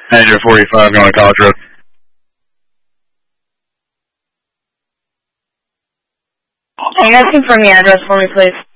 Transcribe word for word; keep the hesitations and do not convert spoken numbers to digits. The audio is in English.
Manager forty-five going to College Road. Can you guys confirm the address for me, please?